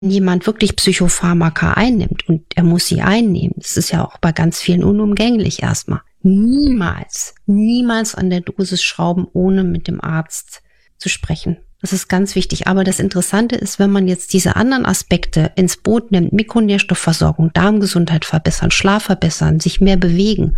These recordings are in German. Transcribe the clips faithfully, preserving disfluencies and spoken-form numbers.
jemand wirklich Psychopharmaka einnimmt und er muss sie einnehmen, das ist ja auch bei ganz vielen unumgänglich erstmal, niemals, niemals an der Dosis schrauben, ohne mit dem Arzt zu sprechen. Das ist ganz wichtig. Aber das Interessante ist, wenn man jetzt diese anderen Aspekte ins Boot nimmt, Mikronährstoffversorgung, Darmgesundheit verbessern, Schlaf verbessern, sich mehr bewegen,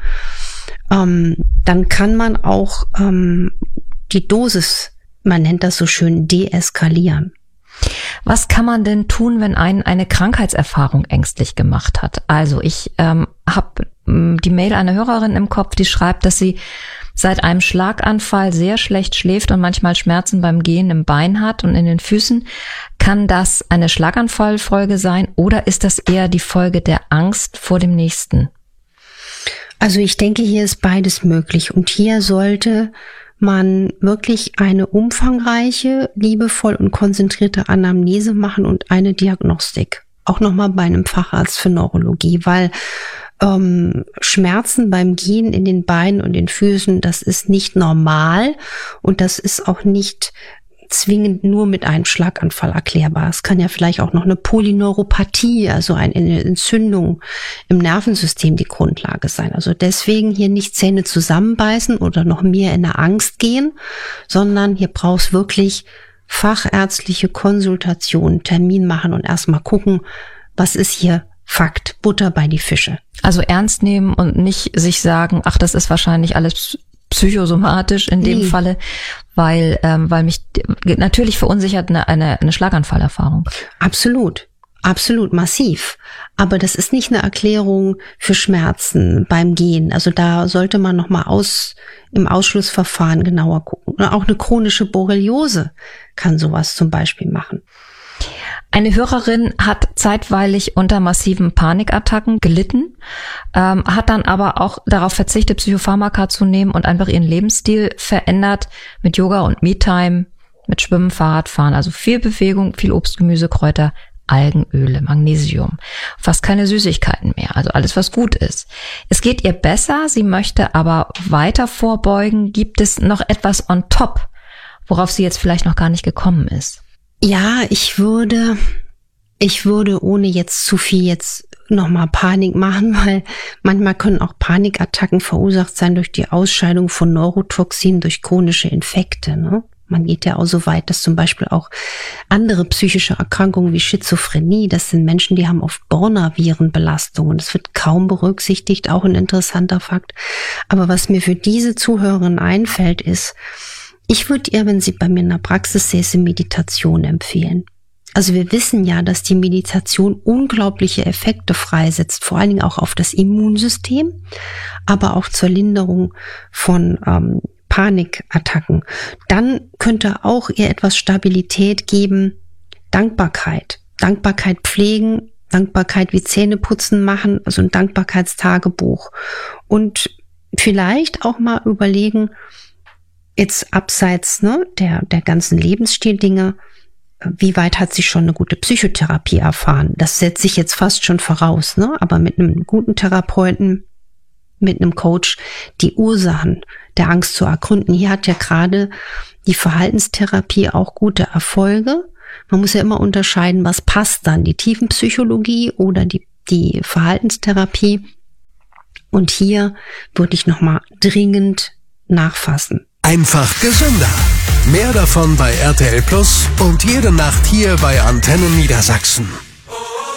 ähm, dann kann man auch ähm, die Dosis, man nennt das so schön, deeskalieren. Was kann man denn tun, wenn einen eine Krankheitserfahrung ängstlich gemacht hat? Also ich ähm, habe ähm, die Mail einer Hörerin im Kopf, die schreibt, dass sie seit einem Schlaganfall sehr schlecht schläft und manchmal Schmerzen beim Gehen im Bein hat und in den Füßen. Kann das eine Schlaganfallfolge sein oder ist das eher die Folge der Angst vor dem Nächsten? Also ich denke, hier ist beides möglich und hier sollte man wirklich eine umfangreiche, liebevoll und konzentrierte Anamnese machen und eine Diagnostik. Auch nochmal bei einem Facharzt für Neurologie, weil ähm, Schmerzen beim Gehen in den Beinen und den Füßen, das ist nicht normal und das ist auch nicht zwingend nur mit einem Schlaganfall erklärbar. Es kann ja vielleicht auch noch eine Polyneuropathie, also eine Entzündung im Nervensystem die Grundlage sein. Also deswegen hier nicht Zähne zusammenbeißen oder noch mehr in der Angst gehen, sondern hier brauchst du wirklich fachärztliche Konsultation, Termin machen und erstmal gucken, was ist hier Fakt, Butter bei die Fische. Also ernst nehmen und nicht sich sagen, ach, das ist wahrscheinlich alles psychosomatisch in dem nee. Falle, weil ähm, weil mich natürlich verunsichert eine, eine, eine Schlaganfallerfahrung. Absolut, absolut massiv. Aber das ist nicht eine Erklärung für Schmerzen beim Gehen. Also da sollte man noch mal aus im Ausschlussverfahren genauer gucken. Oder auch eine chronische Borreliose kann sowas zum Beispiel machen. Eine Hörerin hat zeitweilig unter massiven Panikattacken gelitten, ähm, hat dann aber auch darauf verzichtet, Psychopharmaka zu nehmen und einfach ihren Lebensstil verändert mit Yoga und Me-Time, mit Schwimmen, Fahrradfahren, also viel Bewegung, viel Obst, Gemüse, Kräuter, Algenöle, Magnesium, fast keine Süßigkeiten mehr, also alles, was gut ist. Es geht ihr besser, sie möchte aber weiter vorbeugen. Gibt es noch etwas on top, worauf sie jetzt vielleicht noch gar nicht gekommen ist? Ja, ich würde, ich würde ohne jetzt zu viel jetzt nochmal Panik machen, weil manchmal können auch Panikattacken verursacht sein durch die Ausscheidung von Neurotoxinen, durch chronische Infekte, ne? Man geht ja auch so weit, dass zum Beispiel auch andere psychische Erkrankungen wie Schizophrenie, das sind Menschen, die haben oft Borna-Virenbelastungen. Das wird kaum berücksichtigt, auch ein interessanter Fakt. Aber was mir für diese Zuhörerin einfällt, ist, ich würde ihr, wenn sie bei mir in der Praxis säße, Meditation empfehlen. Also wir wissen ja, dass die Meditation unglaubliche Effekte freisetzt, vor allen Dingen auch auf das Immunsystem, aber auch zur Linderung von ähm, Panikattacken. Dann könnte auch ihr etwas Stabilität geben, Dankbarkeit. Dankbarkeit pflegen, Dankbarkeit wie Zähneputzen machen, also ein Dankbarkeitstagebuch. Und vielleicht auch mal überlegen, jetzt abseits ne, der, der ganzen Lebensstil-Dinge, wie weit hat sie schon eine gute Psychotherapie erfahren? Das setze ich jetzt fast schon voraus, ne? Aber mit einem guten Therapeuten, mit einem Coach, die Ursachen der Angst zu ergründen. Hier hat ja gerade die Verhaltenstherapie auch gute Erfolge. Man muss ja immer unterscheiden, was passt dann, die Tiefenpsychologie oder die, die Verhaltenstherapie. Und hier würde ich nochmal dringend nachfassen. Einfach gesünder. Mehr davon bei R T L Plus und jede Nacht hier bei Antenne Niedersachsen.